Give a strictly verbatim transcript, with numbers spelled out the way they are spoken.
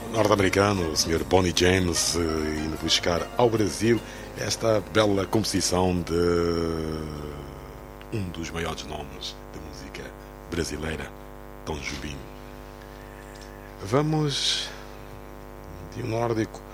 norte-americano, o senhor Bonnie James, indo buscar ao Brasil esta bela composição de um dos maiores nomes da música brasileira, Tom Jobim. Vamos de um nórdico